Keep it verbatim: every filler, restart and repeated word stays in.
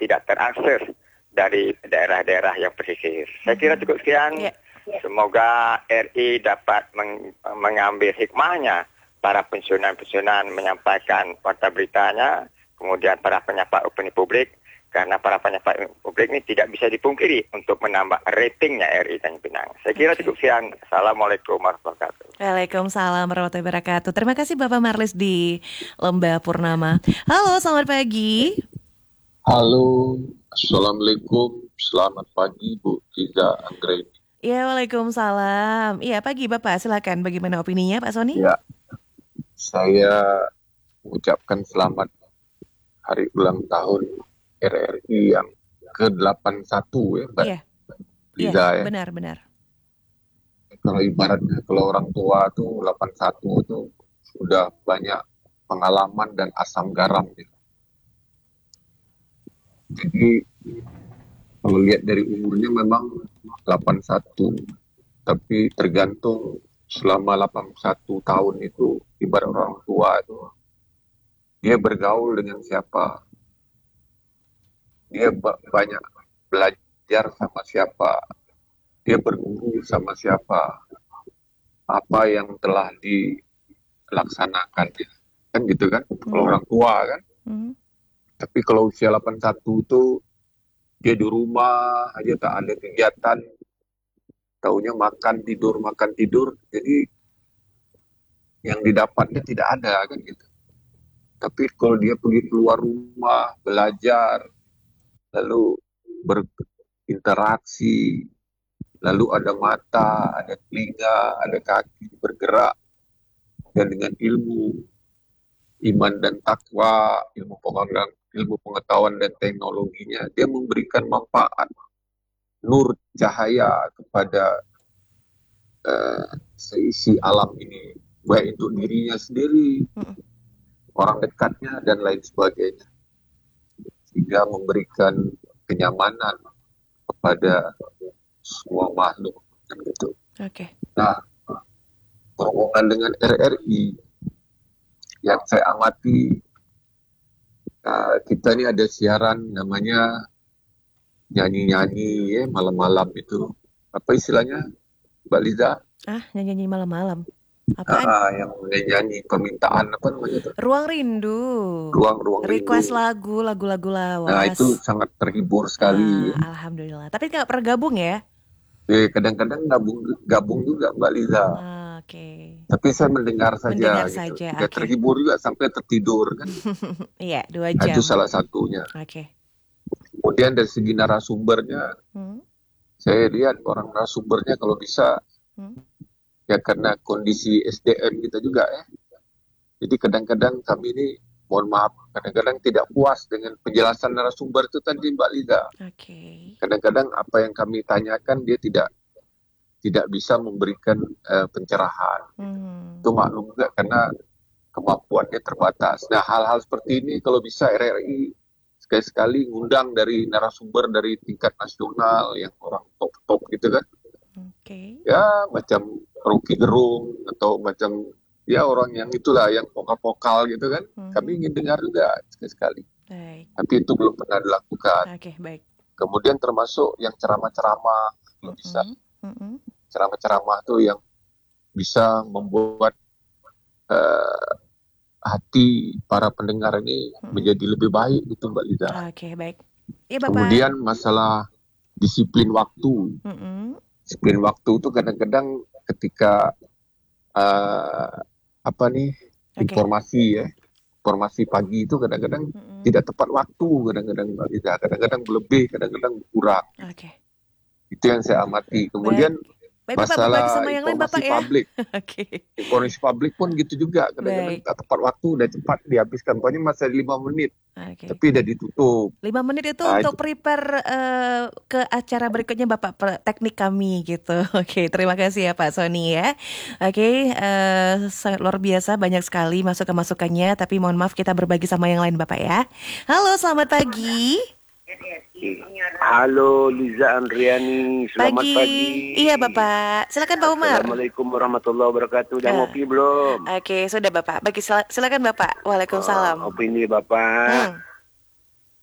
tidak terakses dari daerah-daerah yang pesisir. Saya kira cukup sekian. Ya. Semoga R I dapat meng- mengambil hikmahnya, para pensiunan-pensiunan menyampaikan warta beritanya, kemudian para penyapa opini publik, karena para penyapa publik ini tidak bisa dipungkiri untuk menambah ratingnya R I Tanjung Pinang. Saya kira Oke. cukup sekian. Assalamualaikum warahmatullahi wabarakatuh. Waalaikumsalam warahmatullahi wabarakatuh. Terima kasih Bapak Marlis di Lembah Purnama. Halo, selamat pagi. Halo, Assalamualaikum, selamat pagi Bu Tiza Anggreni. Ya, waalaikumsalam. Iya, pagi Bapak, silakan. Bagaimana opininya Pak Sony? Ya, saya mengucapkan selamat hari ulang tahun R R I yang ke delapan puluh satu ya Mbak Iya, Tiza iya, ya. benar-benar. Kalau ibaratnya kalau orang tua tuh delapan puluh satu itu sudah banyak pengalaman dan asam garam gitu. Jadi kalau lihat dari umurnya memang delapan puluh satu, tapi tergantung selama delapan puluh satu tahun itu ibarat orang tua itu dia bergaul dengan siapa, dia ba- banyak belajar sama siapa, dia berguru sama siapa, apa yang telah dilaksanakan, kan gitu kan, kalau Hmm. orang tua kan. Hmm. Tapi kalau usia delapan puluh satu itu dia di rumah aja tak ada kegiatan, taunya makan tidur makan tidur, jadi yang didapatnya tidak ada kan gitu. Tapi kalau dia pergi keluar rumah belajar, lalu berinteraksi, lalu ada mata, ada telinga, ada kaki bergerak, dan dengan ilmu, iman dan takwa, ilmu pengetahuan, ilmu pengetahuan dan teknologinya, dia memberikan manfaat, nur cahaya kepada uh, seisi alam ini, baik untuk dirinya sendiri, Hmm. orang dekatnya, dan lain sebagainya, sehingga memberikan kenyamanan kepada semua makhluk kan gitu. Oke. Nah, berhubungan dengan R R I yang saya amati, uh, kita ini ada siaran namanya nyanyi-nyanyi ya malam-malam itu, apa istilahnya Mbak Liza? Ah, nyanyi-nyanyi malam-malam. Apaan? Ah, yang nyanyi permintaan apa namanya itu? Ruang Rindu. Ruang-ruang Request rindu. lagu, lagu-lagu lawas. Nah, itu sangat terhibur sekali. Ah, alhamdulillah. Tapi nggak pernah gabung ya? Eh, kadang-kadang gabung gabung juga Mbak Liza. Ah, Oke. Tapi saya mendengar saja Mendengar gitu. saja, Ya, oke. terhibur juga sampai tertidur kan. Iya, dua Nah, jam. itu salah satunya. Oke. Kemudian dari segi narasumbernya, Hmm. saya lihat orang narasumbernya kalau bisa Hmm. ya karena kondisi S D M kita juga ya. Jadi kadang-kadang kami ini, mohon maaf, kadang-kadang tidak puas dengan penjelasan narasumber itu tadi Mbak Liza. Oke. Kadang-kadang apa yang kami tanyakan dia tidak tidak bisa memberikan uh, pencerahan. Hmm. Itu maklum juga karena kemampuannya terbatas. Nah, hal-hal seperti ini kalau bisa R R I sekali-sekali ngundang dari narasumber dari tingkat nasional yang orang top-top gitu kan. Oke. Ya, macam Rocky Gerung atau macam ya orang yang itulah yang vokal-vokal gitu kan. Mhm. Kami ingin dengar juga sekali-sekali. Baik. Tapi itu belum pernah dilakukan. Oke, baik. Kemudian termasuk yang ceramah-ceramah, kalau bisa Mhm. Mhm. ceramah-ceramah tuh yang bisa membuat uh, hati para pendengar ini Mhm. menjadi lebih baik gitu Mbak Liza. Oke, baik. Iya, Bapak. Kemudian masalah disiplin waktu. Mhm. Disiplin waktu itu kadang-kadang ketika uh, apa nih Oke. informasi ya, informasi pagi itu kadang-kadang Mhm. tidak tepat waktu, kadang-kadang Mbak Liza, kadang-kadang lebih, kadang-kadang kurang. Oke. Itu yang saya amati. Kemudian Baik, Bapak berbagi masalah sama yang lain Bapak informasi ya. publik, Oke. informasi publik pun gitu juga, kadang-kadang Baik. tak tepat waktu, udah cepat dihabiskan, pokoknya masih lima menit, Oke. tapi udah ditutup. Lima menit itu Nah, untuk itu prepare eh, ke acara berikutnya Bapak per- teknik kami gitu. Oke, terima kasih ya Pak Sony ya. Oke, eh, sangat luar biasa, banyak sekali masukan-masukannya. Tapi mohon maaf kita berbagi sama yang lain Bapak ya. Halo, selamat pagi. Halo Liza Andriani, selamat Pagi. pagi. Iya Bapak, silakan Pak Umar. Assalamualaikum warahmatullahi wabarakatuh. Udah Ah. ngopi belum? Oke, sudah Bapak. Bagi sila- silakan Bapak. Waalaikumsalam. Ah, opini Bapak. Hmm.